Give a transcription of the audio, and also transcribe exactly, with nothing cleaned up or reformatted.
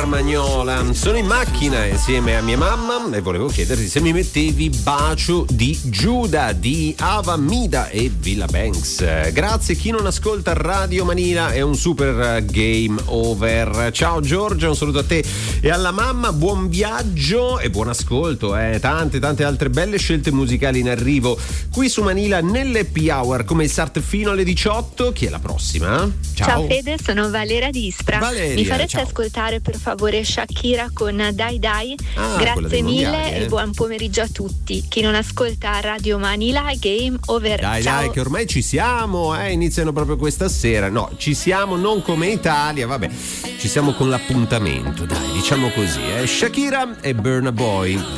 Carmagnola. Sono in macchina insieme a mia mamma e volevo chiederti se mi mettevi Bacio di Giuda di Ava Mida e Villa Banks. Grazie. Chi non ascolta Radio Manila è un super game over. Ciao Giorgia, un saluto a te e alla mamma, buon viaggio e buon ascolto, eh. tante tante altre belle scelte musicali in arrivo qui su Manila nell'Happy Hour, come il start fino alle diciotto. Chi è la prossima? Ciao, Ciao Fede, sono Valera di Ispra. Valeria, mi farete ciao. ascoltare per favore Shakira con Dai Dai? Ah, Grazie mille mondiali, eh. e buon pomeriggio a tutti. Chi non ascolta Radio Manila, game over. Dai Ciao. dai che ormai ci siamo, eh, iniziano proprio questa sera. No, ci siamo non come Italia, vabbè, ci siamo con l'appuntamento, dai, diciamo così, eh. Shakira e Burna Boy.